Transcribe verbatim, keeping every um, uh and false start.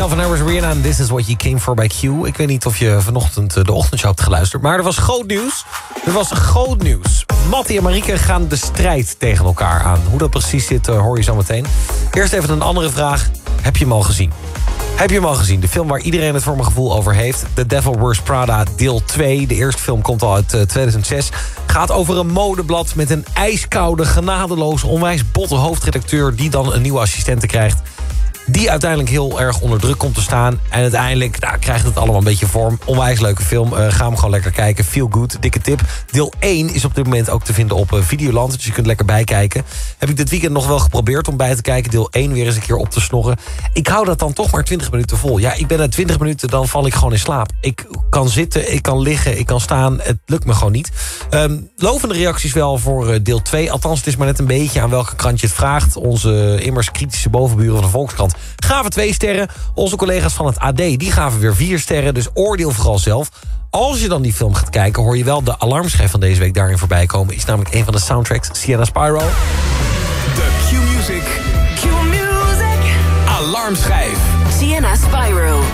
Calvin Harris, Rihanna en This Is What You Came For bij Q. Ik weet niet of je vanochtend de ochtendshow hebt geluisterd, maar er was groot nieuws. Er was groot nieuws. Mattie en Marieke gaan de strijd tegen elkaar aan. Hoe dat precies zit, hoor je zo meteen. Eerst even een andere vraag. Heb je hem al gezien? Heb je hem al gezien? De film waar iedereen het voor mijn gevoel over heeft. The Devil Wears Prada deel twee. De eerste film komt al uit uh, tweeduizend zes. Gaat over een modeblad met een ijskoude, genadeloos, onwijs botte hoofdredacteur die dan een nieuwe assistente krijgt. Die uiteindelijk heel erg onder druk komt te staan. En uiteindelijk nou, krijgt het allemaal een beetje vorm. Onwijs leuke film. Uh, ga hem gewoon lekker kijken. Feel good. Dikke tip. Deel één is op dit moment ook te vinden op uh, Videoland. Dus je kunt lekker bijkijken. Heb ik dit weekend nog wel geprobeerd om bij te kijken. Deel één weer eens een keer op te snorren. Ik hou dat dan toch maar twintig minuten vol. Ja, ik ben na twintig minuten, dan val ik gewoon in slaap. Ik kan zitten, ik kan liggen, ik kan staan. Het lukt me gewoon niet. Um, lovende reacties wel voor uh, deel twee. Althans, het is maar net een beetje aan welke krant je het vraagt. Onze uh, immers kritische bovenburen van de Volkskrant gaven twee sterren. Onze collega's van het A D die gaven weer vier sterren. Dus oordeel vooral zelf. Als je dan die film gaat kijken, hoor je wel de alarmschijf van deze week daarin voorbij komen. Is namelijk een van de soundtracks, Sienna Spyro. De Q-Music. Q-Music. Alarmschijf. Sienna Spyro.